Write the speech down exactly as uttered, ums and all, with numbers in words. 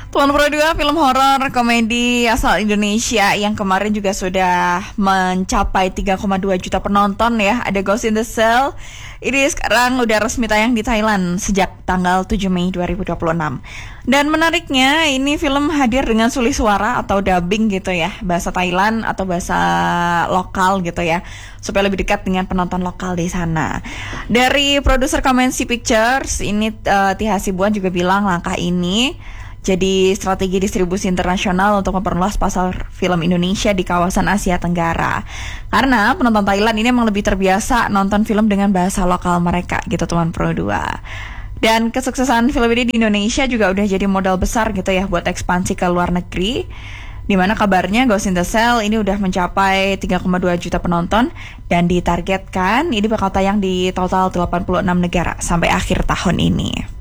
Tuan Pro dua, film horor komedi asal Indonesia yang kemarin juga sudah mencapai tiga koma dua juta penonton ya. Ada Ghost in the Shell. Ini sekarang udah resmi tayang di Thailand sejak tanggal tujuh Mei dua ribu dua puluh enam. Dan menariknya ini film hadir dengan suli suara atau dubbing gitu ya, bahasa Thailand atau bahasa lokal gitu ya, supaya lebih dekat dengan penonton lokal di sana. Dari produser Kamensi Pictures ini uh, T H Sibuan juga bilang langkah ini jadi strategi distribusi internasional untuk memperluas pasar film Indonesia di kawasan Asia Tenggara. Karena penonton Thailand ini memang lebih terbiasa nonton film dengan bahasa lokal mereka gitu Tuan Pro dua. Dan kesuksesan film ini di Indonesia juga udah jadi modal besar gitu ya buat ekspansi ke luar negeri. Dimana kabarnya Ghost in the Shell ini udah mencapai tiga koma dua juta penonton dan ditargetkan ini bakal tayang di total delapan puluh enam negara sampai akhir tahun ini.